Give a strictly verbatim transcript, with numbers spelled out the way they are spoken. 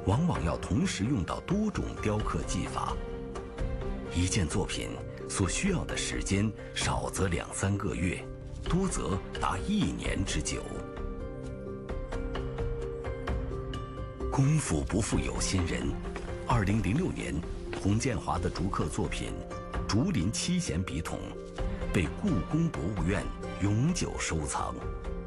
往往要同时用到多种雕刻技法，一件作品所需要的时间少则两三个月，多则达一年之久。功夫不负有心人，二零零六年，洪建华的竹刻作品《竹林七贤笔筒》被故宫博物院永久收藏。